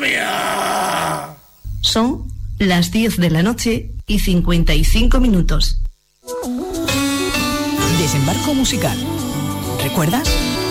mía! Son las 10 de la noche y 55 minutos. Desembarco musical. ¿Recuerdas?